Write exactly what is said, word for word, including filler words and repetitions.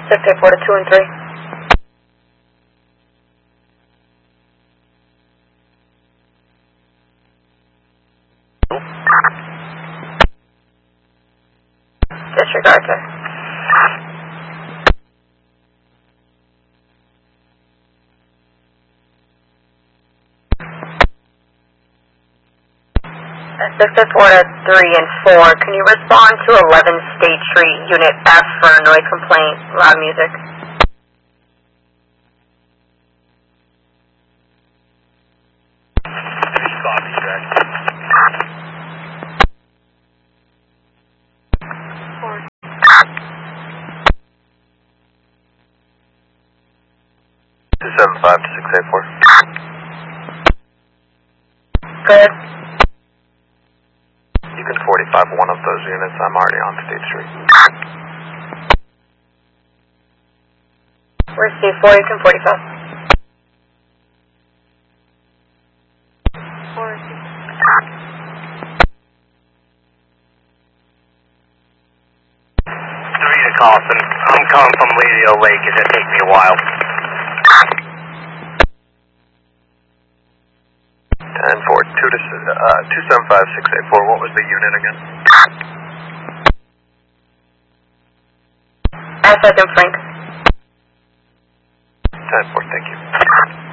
six eight four to two and three. Disregard, sir. six eight four to three and four, can you respond to eleven State Street, Unit F for a noise complaint, loud music? two seven five to six eight four. Good. You can forty-five one of those units. I'm already on State Street. Where's State four? You can forty-five. Three to Carlson. I'm coming from Lidio Lake. It's gonna take me a while. ten four, two to, uh, two seven five six eight four. What was the unit again? S as in Frank. ten four, thank you.